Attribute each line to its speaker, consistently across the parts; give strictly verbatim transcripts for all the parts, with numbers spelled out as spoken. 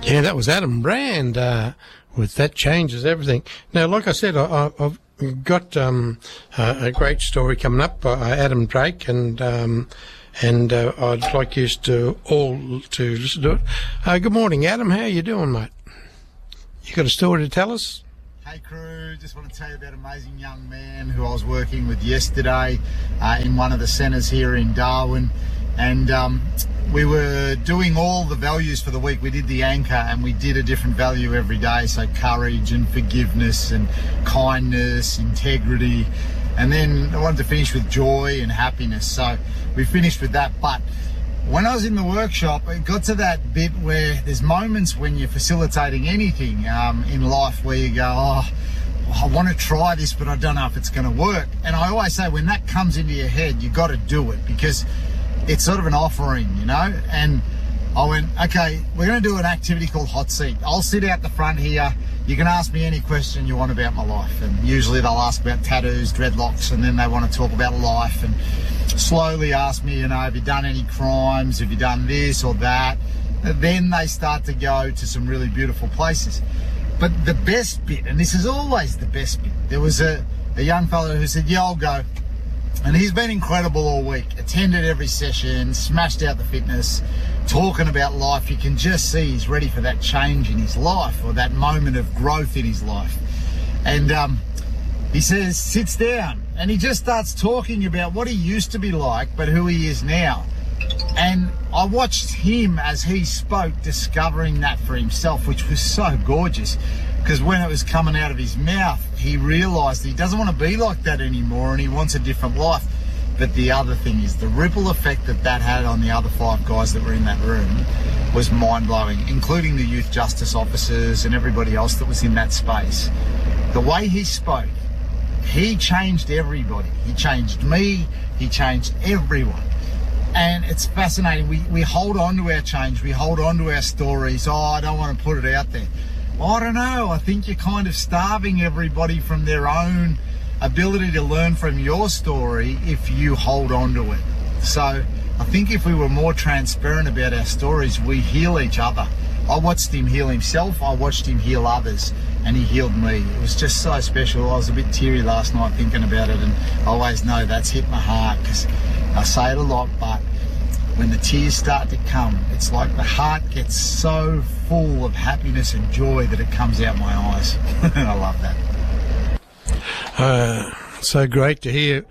Speaker 1: Yeah, that was Adam Brand uh, with That Changes Everything. Now, like I said, I, I've got um, uh, a great story coming up by uh, Adam Drake, and um, and uh, I'd like you to all to listen to it. Uh, good morning, Adam. How are you doing, mate? You got a story to tell us?
Speaker 2: Hey crew, just want to tell you about an amazing young man who I was working with yesterday uh, in one of the centres here in Darwin, and um, we were doing all the values for the week. We did the anchor and we did a different value every day, so courage and forgiveness and kindness, integrity, and then I wanted to finish with joy and happiness, so we finished with that. But when I was in the workshop, it got to that bit where there's moments when you're facilitating anything um, in life where you go, oh, I want to try this, but I don't know if it's going to work. And I always say when that comes into your head, you got to do it, because it's sort of an offering, you know. And I went, okay, we're going to do an activity called Hot Seat. I'll sit out the front here. You can ask me any question you want about my life. And usually they'll ask about tattoos, dreadlocks, and then they want to talk about life and slowly ask me, you know, have you done any crimes? Have you done this or that? And then they start to go to some really beautiful places. But the best bit, and this is always the best bit, there was a, a young fellow who said, yeah, I'll go. And he's been incredible all week, attended every session, smashed out the fitness, talking about life. You can just see he's ready for that change in his life, or that moment of growth in his life. And um, he says, sits down, and he just starts talking about what he used to be like, but who he is now. And I watched him as he spoke, discovering that for himself, which was so gorgeous, because when it was coming out of his mouth, he realised he doesn't want to be like that anymore, and he wants a different life. But the other thing is, the ripple effect that that had on the other five guys that were in that room was mind-blowing, including the youth justice officers and everybody else that was in that space. The way he spoke, he changed everybody. He changed me, he changed everyone. And it's fascinating. We, we hold on to our change, we hold on to our stories. Oh, I don't want to put it out there. Well, I don't know, I think you're kind of starving everybody from their own ability to learn from your story if you hold on to it. So I think if we were more transparent about our stories, we heal each other. I watched him heal himself, I watched him heal others, and he healed me. It was just so special. I was a bit teary last night thinking about it, and I always know that's hit my heart, because I say it a lot, but when the tears start to come, it's like the heart gets so full of happiness and joy that it comes out my eyes. And I love that.
Speaker 1: Uh, so great to hear.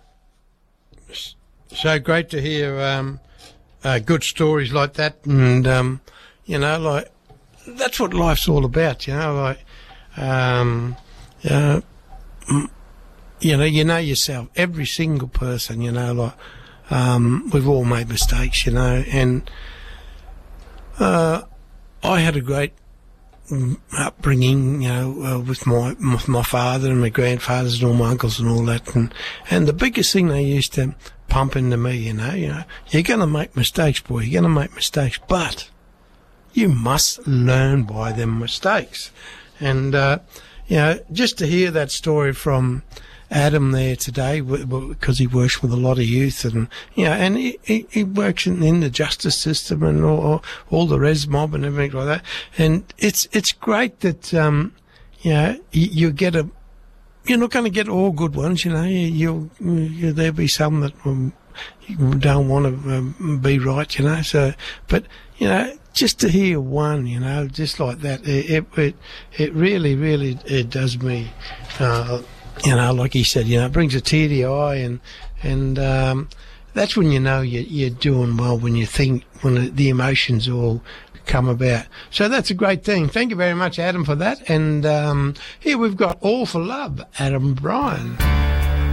Speaker 1: So great to hear um, uh, good stories like that, and um, you know, like that's what life's all about. You know, like um, uh, you know, you know yourself. Every single person, you know, like um, we've all made mistakes, you know, and uh, I had a great upbringing, you know, uh, with my with my father and my grandfathers and all my uncles and all that, and and the biggest thing they used to pump into me, you know, you know, you're going to make mistakes, boy, you're going to make mistakes, but you must learn by them mistakes. And uh, you know, just to hear that story from Adam there today, because he works with a lot of youth, and you know, and he, he, he works in, in the justice system and all, all the res mob and everything like that. And it's it's great that um, you know, you, you get a. You're not going to get all good ones, you know. You, you, you there'll be some that um, you don't want to um, be right, you know. So, but you know, just to hear one, you know, just like that, it it it really, really, it does me. Uh, You know, like he said, you know, it brings a tear to your eye, and and um, that's when you know you're, you're doing well, when you think, when the emotions all come about. So that's a great thing. Thank you very much, Adam, for that. And um, here we've got All for Love, Adam Bryan.